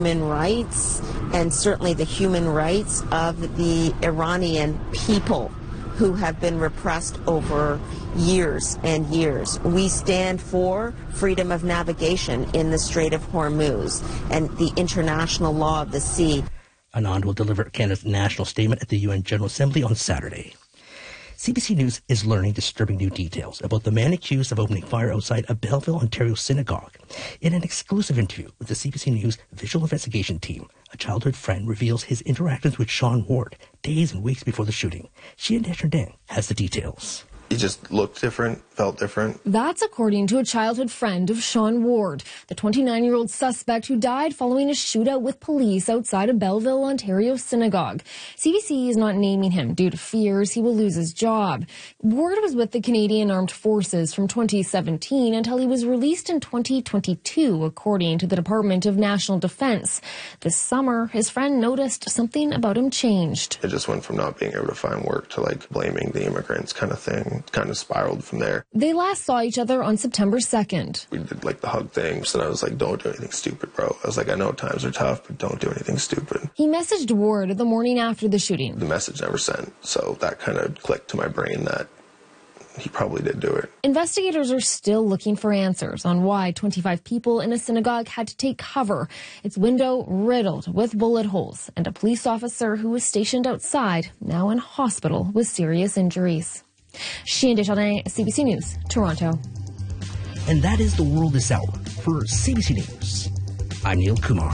Human rights, and certainly the human rights of the Iranian people who have been repressed over years and years. We stand for freedom of navigation in the Strait of Hormuz and the international law of the sea. Anand will deliver Canada's national statement at the UN General Assembly on Saturday. CBC News is learning disturbing new details about the man accused of opening fire outside a Belleville, Ontario synagogue. In an exclusive interview with the CBC News visual investigation team, a childhood friend reveals his interactions with Sean Ward days and weeks before the shooting. Sheehan Deschardins has the details. He just looked different, felt different. That's according to a childhood friend of Sean Ward, the 29-year-old suspect who died following a shootout with police outside a Belleville, Ontario synagogue. CBC is not naming him due to fears he will lose his job. Ward was with the Canadian Armed Forces from 2017 until he was released in 2022, according to the Department of National Defense. This summer, his friend noticed something about him changed. It just went from not being able to find work to like blaming the immigrants kind of thing. Kind of spiraled from there. They last saw each other on September 2nd. We did like the hug thing, so I was like, don't do anything stupid, bro. I was like, I know times are tough, but don't do anything stupid. He messaged Ward the morning after the shooting. The message never sent, so that kind of clicked to my brain that he probably did do it. Investigators are still looking for answers on why 25 people in a synagogue had to take cover, its window riddled with bullet holes, and a police officer who was stationed outside, now in hospital with serious injuries. Sheehan Deschardins, CBC News, Toronto. And that is the world this hour. For CBC News, I'm Neil Kumar.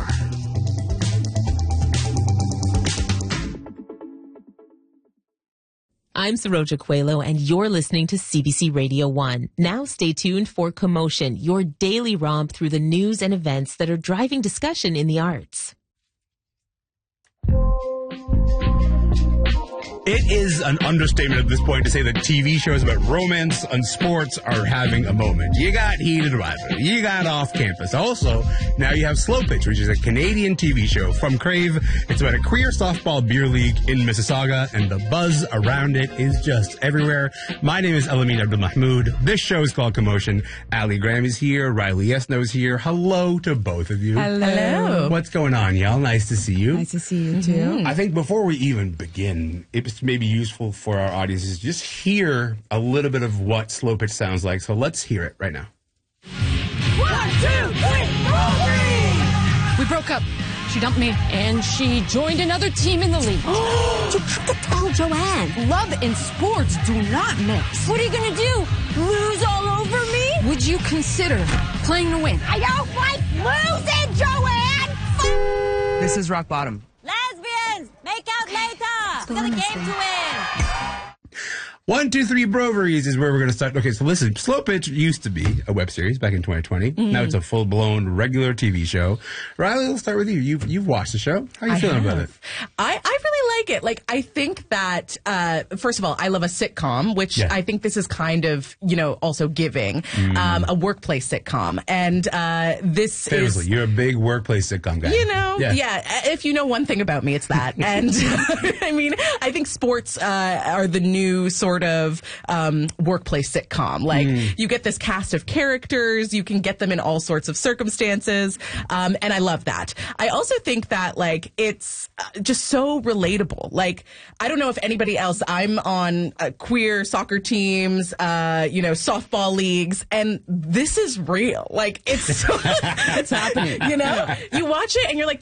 I'm Saroja Coelho, and you're listening to CBC Radio 1. Now stay tuned for Commotion, your daily romp through the news and events that are driving discussion in the arts. It is an understatement at this point to say that TV shows about romance and sports are having a moment. You got Heated Rivalry. You got Off Campus. Also, now you have Slow Pitch, which is a Canadian TV show from Crave. It's about a queer softball beer league in Mississauga, and the buzz around it is just everywhere. My name is Elamin Abdelmahmoud. This show is called Commotion. Ali Graham is here. Riley Yesno is here. Hello to both of you. Hello. What's going on, y'all? Nice to see you. Nice to see you, too. I think before we even begin, it's maybe useful for our audiences to just hear a little bit of what Slow Pitch sounds like. So let's hear it right now. 1, 2, 3, We broke up. She dumped me, and she joined another team in the league. You have to tell Joanne. Love and sports do not mix. What are you going to do? Lose all over me? Would you consider playing to win? I don't like losing, Joanne! This is Rock Bottom. Lesbians, make out later. We got a game to win. 1, 2, 3 Broveries is where we're going to start. Okay, so listen, Slow Pitch used to be a web series back in 2020. Now it's a full-blown regular TV show. Riley, let's start with you. You've watched the show. How are you feeling about it? I really like it. Like, I think that, first of all, I love a sitcom, which I think this is kind of, also giving, a workplace sitcom. And this Famously, is... you're a big workplace sitcom guy. If you know one thing about me, it's that. And, I mean, I think sports are the new sort of workplace sitcom. Like, you get this cast of characters, you can get them in all sorts of circumstances, and I love that. I also think that, like, it's just so relatable. Like, I don't know if anybody else, I'm on queer soccer teams, softball leagues, and this is real. Like, it's it's happening. You watch it and you're like,